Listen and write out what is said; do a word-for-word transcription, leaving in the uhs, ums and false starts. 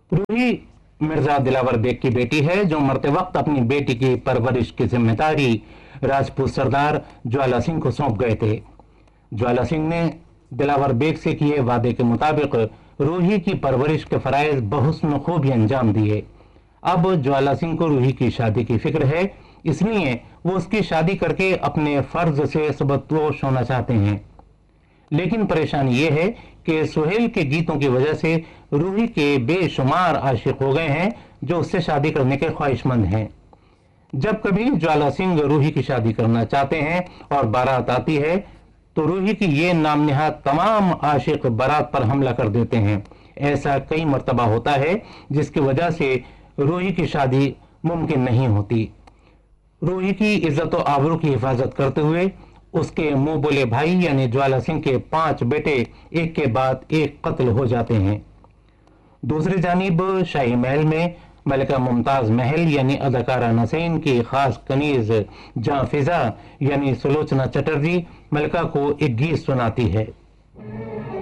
Ruhi Mirza Dilawar bag की बेटी है, जो मरते वक्त अपनी बेटी की परवरिश की जिम्मेदारी राजपूत सरदार ज्वाला सिंह को सौंप गए थे। ज्वाला सिंह ने दिलावर बेग से किए वादे के मुताबिक रूही की परवरिश के फराइज बहुस्न खूबी अंजाम दिए। अब ज्वाला सिंह को रूही की शादी की फिक्र है, इसलिए वो उसकी शादी करके अपने फर्ज से सबतोश होना चाहते हैं। लेकिन परेशानी ये है कि सुहेल के गीतों की वजह से रूही के बेशुमार आशिक हो गए हैं, जो उससे शादी करने के ख्वाहिशमंद हैं। जब कभी ज्वाला सिंह रूही की शादी करना चाहते हैं और बारात आती है, तो रूही की ये नाम निहाद तमाम आशिक बारात पर हमला कर देते हैं। ऐसा कई मर्तबा होता है, जिसकी वजह से रूही की शादी मुमकिन नहीं होती। रूही की इज्जत और आबरू की हिफाजत करते हुए उसके मुंह बोले भाई यानी ज्वाला सिंह के पांच बेटे एक के बाद एक कत्ल हो जाते हैं। दूसरी जानिब शाही महल में मलिका मुमताज महल यानी अदाकारा नसीन की खास कनीज जहां फिजा यानी सुलोचना चटर्जी मलिका को एक गीत सुनाती है।